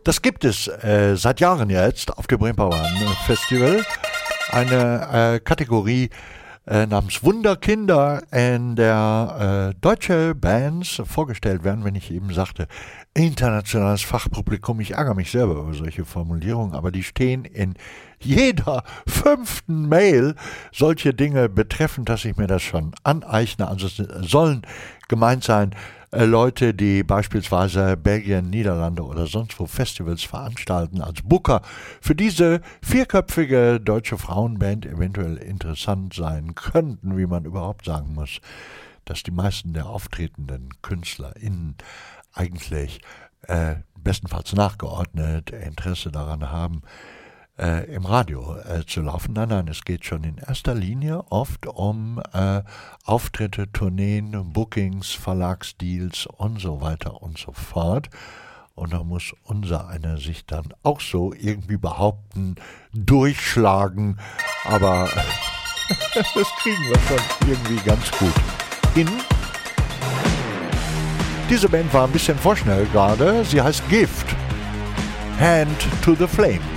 Das gibt es seit Jahren jetzt auf dem Reeperbahn Festival. Eine Kategorie namens Wunderkinder, in der deutsche Bands vorgestellt werden, wenn ich eben sagte, internationales Fachpublikum. Ich ärgere mich selber über solche Formulierungen, aber die stehen in jeder 5. Mail solche Dinge betreffend, dass ich mir das schon aneigne. Also es sollen gemeint sein, Leute, die beispielsweise Belgien, Niederlande oder sonst wo Festivals veranstalten als Booker, für diese 4-köpfige deutsche Frauenband eventuell interessant sein könnten, wie man überhaupt sagen muss, dass die meisten der auftretenden KünstlerInnen eigentlich bestenfalls nachgeordnet Interesse daran haben, im Radio zu laufen. Nein, es geht schon in erster Linie oft um Auftritte, Tourneen, Bookings, Verlagsdeals und so weiter und so fort. Und da muss unser einer sich dann auch so irgendwie behaupten, durchschlagen, aber das kriegen wir schon irgendwie ganz gut hin. Diese Band war ein bisschen vorschnell gerade. Sie heißt Gift. Hand to the Flame.